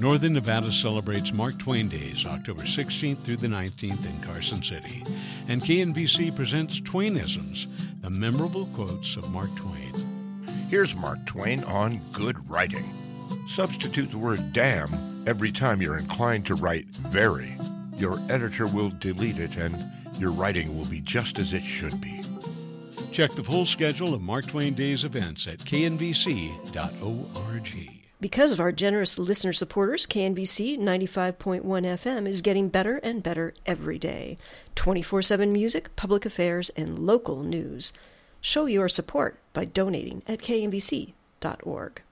Northern Nevada celebrates Mark Twain Days, October 16th through the 19th in Carson City. And KNVC presents Twainisms, the memorable quotes of Mark Twain. Here's Mark Twain on good writing. Substitute the word damn every time you're inclined to write very. Your editor will delete it and your writing will be just as it should be. Check the full schedule of Mark Twain Days events at knvc.org. Because of our generous listener supporters, KNVC 95.1 FM is getting better and better every day. 24/7 music, public affairs, and local news. Show your support by donating at knvc.org.